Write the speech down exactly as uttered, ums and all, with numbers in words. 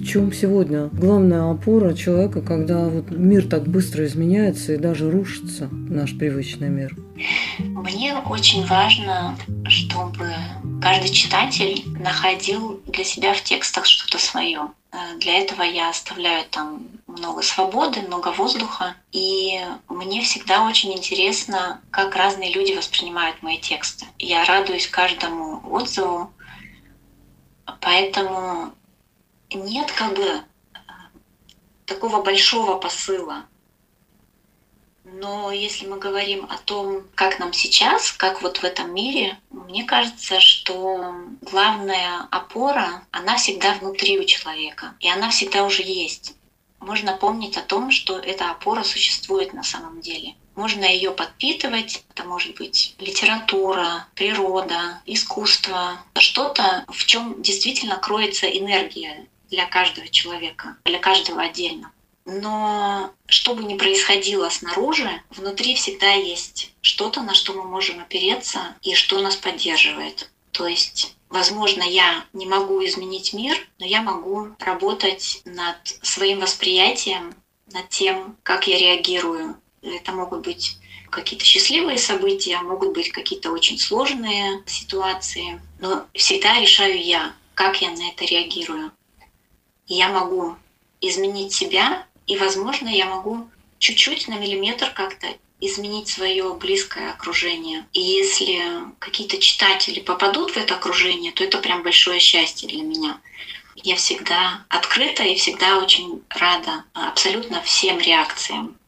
чем сегодня главная опора человека, когда вот мир так быстро изменяется и даже рушится, наш привычный мир? Мне очень важно, чтобы каждый читатель находил для себя в текстах что-то свое. Для этого я оставляю там много свободы, много воздуха. И мне всегда очень интересно, как разные люди воспринимают мои тексты. Я радуюсь каждому отзыву, поэтому нет как бы такого большого посыла. Но если мы говорим о том, как нам сейчас, как вот в этом мире, мне кажется, что главная опора, она всегда внутри у человека, и она всегда уже есть. Можно помнить о том, что эта опора существует на самом деле. Можно ее подпитывать, это может быть литература, природа, искусство, что-то, в чем действительно кроется энергия для каждого человека, для каждого отдельно. Но что бы ни происходило снаружи, внутри всегда есть что-то, на что мы можем опереться и что нас поддерживает. То есть, возможно, я не могу изменить мир, но я могу работать над своим восприятием, над тем, как я реагирую. Это могут быть какие-то счастливые события, могут быть какие-то очень сложные ситуации, но всегда решаю я, как я на это реагирую. И я могу изменить себя, и, возможно, я могу чуть-чуть на миллиметр как-то изменить свое близкое окружение. И если какие-то читатели попадут в это окружение, то это прям большое счастье для меня. Я всегда открыта и всегда очень рада абсолютно всем реакциям.